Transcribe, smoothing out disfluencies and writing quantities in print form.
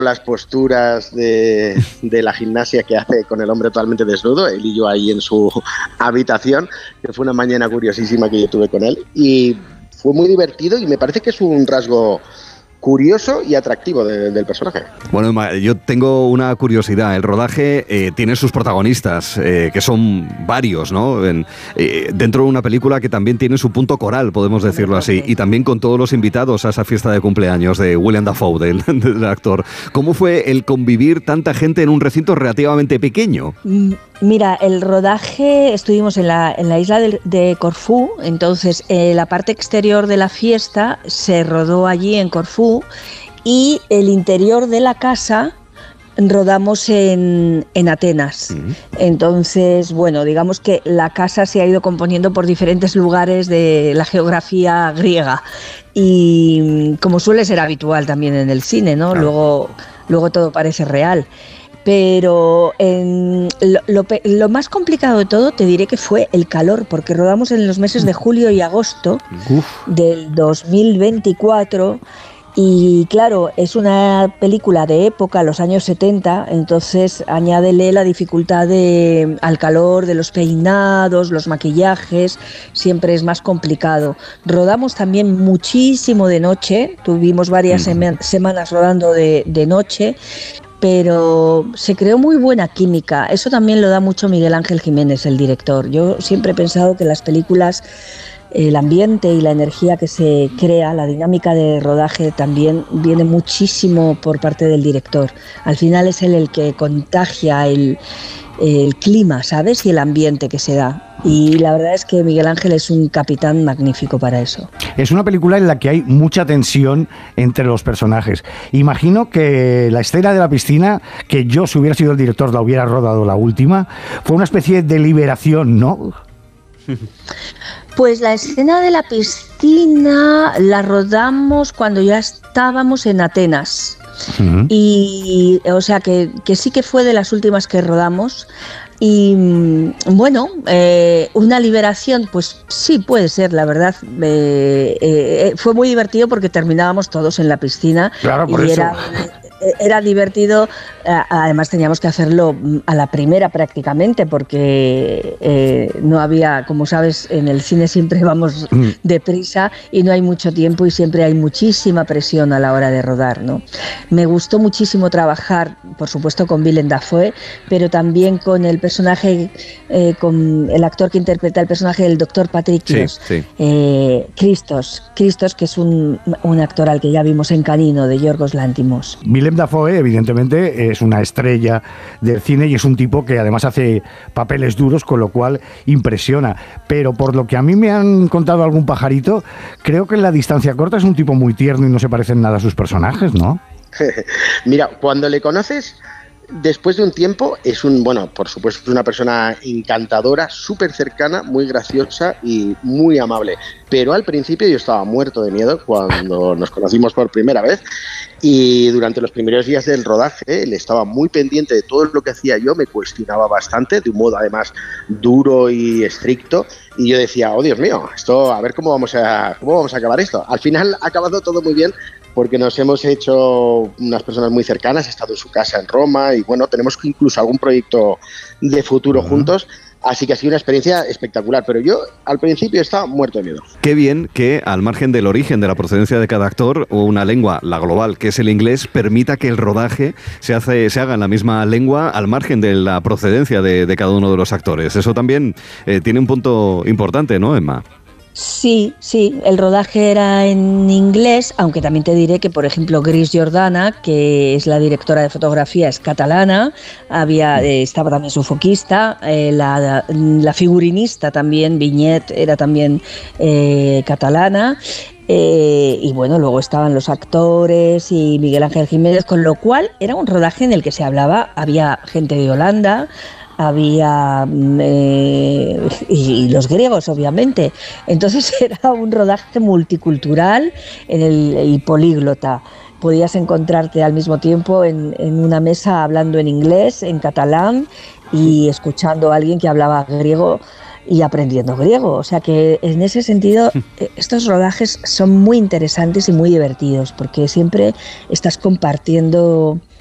las posturas de la gimnasia que hace con el hombre totalmente desnudo, él y yo ahí en su habitación, que fue una mañana curiosísima que yo tuve con él, y fue muy divertido y me parece que es un rasgo curioso y atractivo del personaje. Bueno, yo tengo una curiosidad. El rodaje tiene sus protagonistas, que son varios, ¿no? Dentro de una película que también tiene su punto coral, podemos decirlo así, y también con todos los invitados a esa fiesta de cumpleaños de William Dafoe, del actor. ¿Cómo fue el convivir tanta gente en un recinto relativamente pequeño? Mira, el rodaje, estuvimos en la isla de Corfú, entonces la parte exterior de la fiesta se rodó allí en Corfú y el interior de la casa rodamos en Atenas. Entonces, bueno, digamos que la casa se ha ido componiendo por diferentes lugares de la geografía griega y como suele ser habitual también en el cine, ¿no? Claro. Luego todo parece real. Pero lo más complicado de todo te diré que fue el calor, porque rodamos en los meses de julio y agosto del 2024 y claro, es una película de época, los años 70, entonces añádele la dificultad al calor de los peinados, los maquillajes, siempre es más complicado. Rodamos también muchísimo de noche, tuvimos varias semanas rodando de noche, pero se creó muy buena química. Eso también lo da mucho Miguel Ángel Jiménez, el director. Yo siempre he pensado que las películas, el ambiente y la energía que se crea, la dinámica de rodaje también viene muchísimo por parte del director. Al final es él el que contagia el clima, ¿sabes? Y el ambiente que se da. Y la verdad es que Miguel Ángel es un capitán magnífico para eso. Es una película en la que hay mucha tensión entre los personajes. Imagino que la escena de la piscina, que yo, si hubiera sido el director, la hubiera rodado la última, fue una especie de liberación, ¿no? Pues la escena de la piscina la rodamos cuando ya estábamos en Atenas. Y o sea que sí que fue de las últimas que rodamos. Y bueno, una liberación, pues sí puede ser, la verdad. Fue muy divertido porque terminábamos todos en la piscina. Claro, por y eso. Era divertido, además teníamos que hacerlo a la primera prácticamente porque no había, como sabes, en el cine siempre vamos deprisa y no hay mucho tiempo y siempre hay muchísima presión a la hora de rodar, ¿no? Me gustó muchísimo trabajar, por supuesto, con Willem Dafoe, pero también con el personaje, con el actor que interpreta el personaje del doctor Patricios, Christos, que es un actor al que ya vimos en Canino, de Yorgos Lanthimos. Willem Dafoe, evidentemente, es una estrella del cine y es un tipo que además hace papeles duros, con lo cual impresiona. Pero por lo que a mí me han contado algún pajarito, creo que en la distancia corta es un tipo muy tierno y no se parecen nada a sus personajes, ¿no? Mira, cuando le conoces, después de un tiempo, por supuesto, es una persona encantadora, súper cercana, muy graciosa y muy amable. Pero al principio yo estaba muerto de miedo cuando nos conocimos por primera vez y durante los primeros días del rodaje él estaba muy pendiente de todo lo que hacía yo, me cuestionaba bastante, de un modo además duro y estricto, y yo decía, oh Dios mío, esto, a ver cómo vamos a acabar esto. Al final ha acabado todo muy bien, porque nos hemos hecho unas personas muy cercanas, he estado en su casa en Roma y bueno, tenemos incluso algún proyecto de futuro juntos, así que ha sido una experiencia espectacular, pero yo al principio estaba muerto de miedo. Qué bien que al margen del origen, de la procedencia de cada actor, o una lengua, la global, que es el inglés, permita que el rodaje se haga en la misma lengua al margen de la procedencia de cada uno de los actores. Eso también tiene un punto importante, ¿no, Emma? Sí, el rodaje era en inglés, aunque también te diré que, por ejemplo, Gris Jordana, que es la directora de fotografía, es catalana, estaba también su foquista, la figurinista también, Viñet, era también catalana. Y bueno, luego estaban los actores y Miguel Ángel Jiménez, con lo cual era un rodaje en el que se hablaba, había gente de Holanda, había y los griegos, obviamente. Entonces era un rodaje multicultural y políglota. Podías encontrarte al mismo tiempo en una mesa hablando en inglés, en catalán y escuchando a alguien que hablaba griego. y aprendiendo griego. O sea que en ese sentido estos rodajes son muy interesantes y muy divertidos, porque siempre estás compartiendo